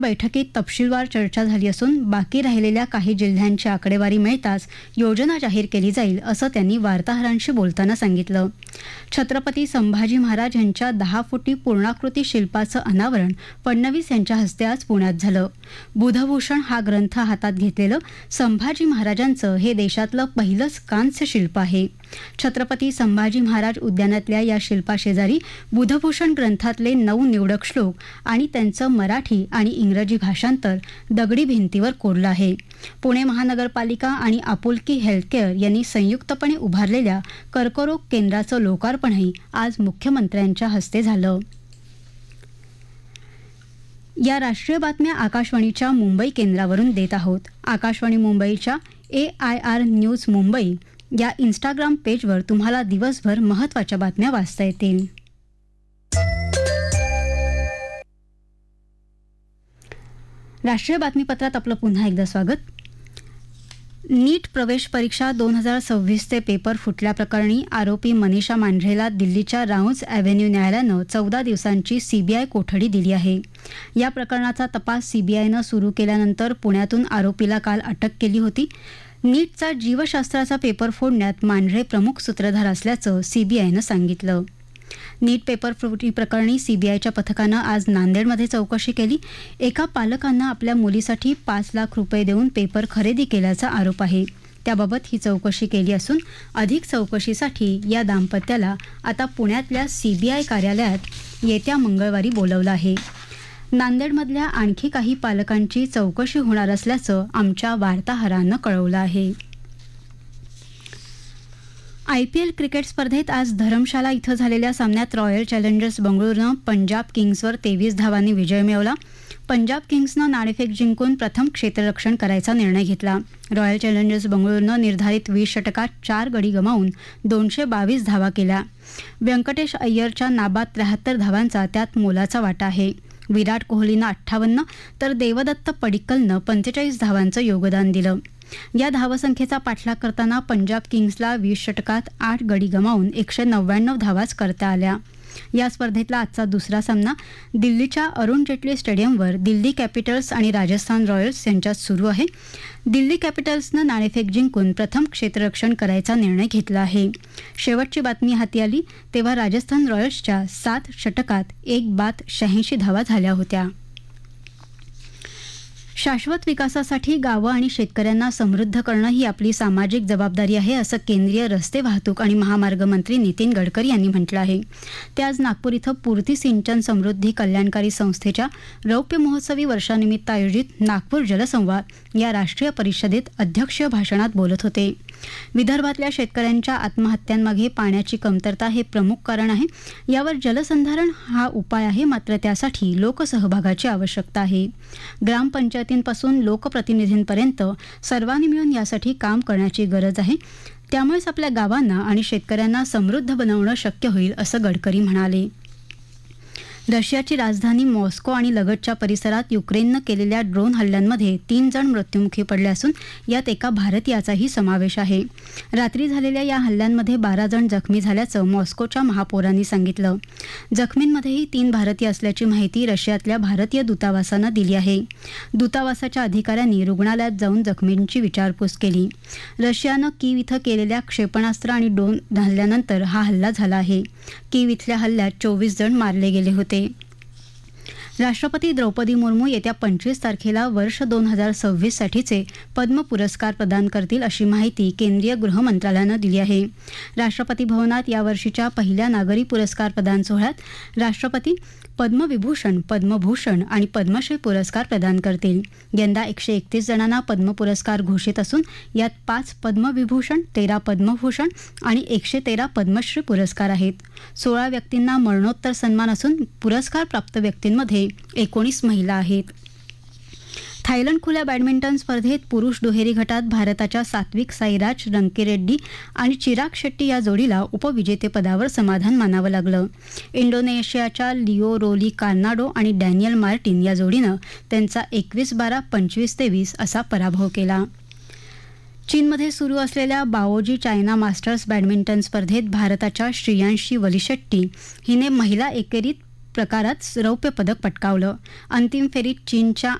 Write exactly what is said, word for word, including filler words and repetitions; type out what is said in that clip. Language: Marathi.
बैठकीत तपशीलवार चर्चा झाली असून बाकी राहिलेल्या काही जिल्ह्यांची आकडेवारी मिळताच योजना जाहीर केली जाईल असं त्यांनी वार्ताहरांशी बोलताना सांगितलं. छत्रपती संभाजी महाराज यांच्या दहा फुटी पूर्णाकृती शिल्पाचं अनावरण फडणवीस यांच्या हस्ते आज पुण्यात झालं. बुधभूषण हा ग्रंथ हातात घेतलेलं संभाजी महाराजांचं हे देशातलं पहिलंच कांस्य शिल्प आहे. छत्रपती संभाजी महाराज उद्यानातल्या या शिल्पाशेजारी बुधभूषण ग्रंथातले नऊ निवडक श्लोक आणि त्यांचं मराठी आणि इंग्रजी भाषांतर दगडी भिंतीवर कोरलं आहे. पुणे महानगरपालिका आणि आपुलकी हेल्थकेअर यांनी संयुक्तपणे उभारलेल्या कर्करोग केंद्राचं लोकार्पणही आज मुख्यमंत्र्यांच्या हस्ते झालं. या राष्ट्रीय बातम्या आकाशवाणीच्या मुंबई केंद्रावरून देत आहोत. आकाशवाणी मुंबईच्या ए आय आर न्यूज मुंबई या इंस्टाग्राम पेजवर तुम्हाला दिवसभर महत्त्वाच्या बातम्या वाचता येतील. राष्ट्रीय बातमीपत्रात आपलं पुन्हा एकदा स्वागत. नीट प्रवेश परीक्षा दोन हजार सव्वीसचे पेपर फुटल्याप्रकरणी आरोपी मनीषा मांढरेला दिल्लीच्या राऊंज ॲव्हेन्यू न्यायालयानं चौदा दिवसांची सीबीआय कोठडी दिली आहे. या प्रकरणाचा तपास सीबीआयनं सुरू केल्यानंतर पुण्यातून आरोपीला काल अटक केली होती. नीटचा जीवशास्त्राचा पेपर फोडण्यात मांढरे प्रमुख सूत्रधार असल्याचं सीबीआयनं सांगितलं. नीट पेपर फुटी प्रकरणी सीबीआयच्या पथकानं आज नांदेडमध्ये चौकशी केली. एका पालकांना आपल्या मुलीसाठी पाच लाख रुपये देऊन पेपर खरेदी केल्याचा आरोप आहे. त्याबाबत ही चौकशी केली असून अधिक चौकशीसाठी या दाम्पत्याला आता पुण्यातल्या सीबीआय कार्यालयात येत्या मंगळवारी बोलवलं आहे. नांदेडमधल्या आणखी काही पालकांची चौकशी होणार असल्याचं आमच्या वार्ताहरानं कळवलं आहे. आयपीएल क्रिकेट स्पर्धेत आज धरमशाला इथं झालेल्या सामन्यात रॉयल चॅलेंजर्स बंगळुरूनं पंजाब किंग्सवर तेवीस धावांनी विजय मिळवला. पंजाब किंग्सनं नाणेफेक जिंकून प्रथम क्षेत्ररक्षण करायचा निर्णय घेतला. रॉयल चॅलेंजर्स बंगळुरूनं निर्धारित वीस षटकात चार गडी गमावून दोनशे बावीस धावा केल्या. व्यंकटेश अय्यरच्या नाबाद त्र्याहत्तर धावांचा त्यात मोलाचा वाटा आहे. विराट कोहलीनं अठ्ठावन्न तर देवदत्त पडिक्कलनं पंचेचाळीस धावांचं योगदान दिलं. या धावसंख्येचा पाठलाग करताना पंजाब किंग्सला वीस षटकात आठ गडी गमावून एकशे नव्याण्णव धावाच करता आल्या. या स्पर्धेतला आजचा दुसरा सामना दिल्लीच्या अरुण जेटली स्टेडियमवर दिल्ली कॅपिटल्स आणि राजस्थान रॉयल्स यांच्यात सुरू आहे. दिल्ली कॅपिटल्सनं नाणेफेक जिंकून प्रथम क्षेत्ररक्षण करायचा निर्णय घेतला आहे. शेवटची बातमी हाती आली तेव्हा राजस्थान रॉयल्सच्या सात षटकात एक बाद शहाऐंशी धावा झाल्या होत्या. शाश्वत विकासासाठी गावं आणि शेतकऱ्यांना समृद्ध करणं ही आपली सामाजिक जबाबदारी आहे असं केंद्रीय रस्ते वाहतूक आणि महामार्ग मंत्री नितीन गडकरी यांनी म्हटलं आहे. ते आज नागपूर इथं पूर्ती सिंचन समृद्धी कल्याणकारी संस्थेच्या रौप्य महोत्सवी वर्षानिमित्त आयोजित नागपूर जलसंवाद या राष्ट्रीय परिषदेत अध्यक्षीय भाषणात बोलत होते. विदर्भातल्या शेतकऱ्यांच्या आत्महत्यांमागे पाण्याची कमतरता हे प्रमुख कारण आहे. यावर जलसंधारण हा उपाय आहे, मात्र त्यासाठी लोकसहभागाची आवश्यकता आहे. ग्रामपंचायतींपासून लोकप्रतिनिधींपर्यंत सर्वांनी मिळून यासाठी काम करण्याची गरज आहे. त्यामुळेच आपल्या गावांना आणि शेतकऱ्यांना समृद्ध बनवणं शक्य होईल असं गडकरी म्हणाले. रशियाची राजधानी मॉस्को आणि लगतच्या परिसरात युक्रेननं केलेल्या ड्रोन हल्ल्यांमध्ये तीन जण मृत्युमुखी पडले असून यात एका भारतीयाचाही समावेश आहे. रात्री झालेल्या या हल्ल्यांमध्ये बारा जण जखमी झाल्याचं मॉस्कोच्या महापौरांनी सांगितलं. जखमींमध्येही तीन भारतीय असल्याची माहिती रशियातल्या भारतीय दूतावासानं दिली आहे. दूतावासाच्या अधिकाऱ्यांनी रुग्णालयात जाऊन जखमींची विचारपूस केली. रशियानं कीव इथं केलेल्या क्षेपणास्त्र आणि ड्रोन हल्ल्यानंतर हा हल्ला झाला आहे. कीव इथल्या हल्ल्यात चोवीस जण मारले गेले होते. राष्ट्रपती द्रौपदी मुर्मू येत्या पंचवीस तारखेला वर्ष दोन हजार सव्वीस साठीचे पद्म पुरस्कार प्रदान करतील अशी माहिती केंद्रीय गृह मंत्रालयानं दिली आहे. राष्ट्रपती भवनात यावर्षीच्या पहिल्या नागरी पुरस्कार प्रदान सोहळ्यात राष्ट्रपती पद्मविभूषण, पद्मभूषण आणि पद्मश्री पुरस्कार प्रदान करतील. यंदा एकशे एकतीस जणांना पद्म पुरस्कार घोषित असून यात पाच पद्मविभूषण, तेरा पद्मभूषण आणि एकशे तेरा पद्मश्री पुरस्कार आहेत. सोळा व्यक्तींना मरणोत्तर सन्मान असून पुरस्कार प्राप्त व्यक्तींमध्ये एकोणीस महिला आहेत. थायलंड खुल्या बॅडमिंटन स्पर्धेत पुरुष दुहेरी गटात भारताच्या सात्विक साईराज रंकीरेड्डी आणि चिराग शेट्टी या जोडीला उपविजेतेपदावर समाधान मानावं लागलं. इंडोनेशियाच्या लिओ रोली कार्नाडो आणि डॅनियल मार्टिन या जोडीनं त्यांचा एकवीस बारा, पंचवीस तेवीस असा पराभव केला. चीनमध्ये सुरू असलेल्या बाओजी चायना मास्टर्स बॅडमिंटन स्पर्धेत भारताच्या श्रेयांशी वलिशेट्टी हिने महिला एकेरीत प्रकारात रौप्य पदक पटकावलं. अंतिम फेरीत चीनच्या